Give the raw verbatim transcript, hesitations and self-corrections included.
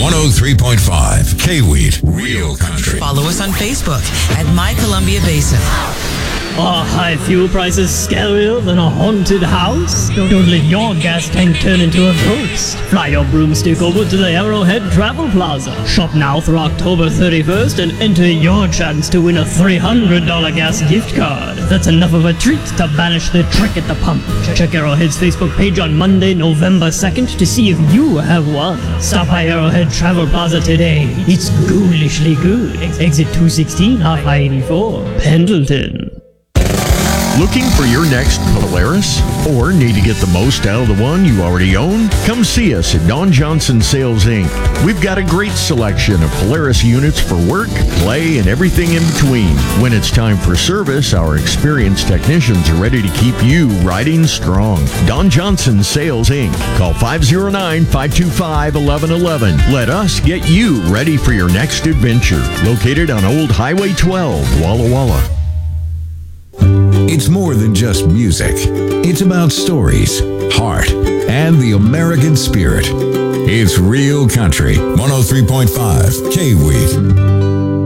one oh three point five K-Wheat, Real Country. Follow us on Facebook at My Columbia Basin. Are high fuel prices scarier than a haunted house? Don't, don't let your gas tank turn into a ghost. Fly your broomstick over to the Arrowhead Travel Plaza. Shop now through October thirty-first and enter your chance to win a three hundred dollars gas gift card. That's enough of a treat to banish the trick at the pump. Check Arrowhead's Facebook page on Monday, November second to see if you have won. Stop by Arrowhead Travel Plaza today. It's ghoulishly good. Exit two sixteen off I eighty-four, Pendleton. Looking for your next Polaris? Or need to get the most out of the one you already own? Come see us at Don Johnson Sales Incorporated. We've got a great selection of Polaris units for work, play, and everything in between. When it's time for service, our experienced technicians are ready to keep you riding strong. Don Johnson Sales Incorporated. Call five oh nine, five two five, one one one one. Let us get you ready for your next adventure. Located on Old Highway twelve, Walla Walla. It's more than just music. It's about stories, heart, and the American spirit. It's Real Country, one oh three point five K-Wheat.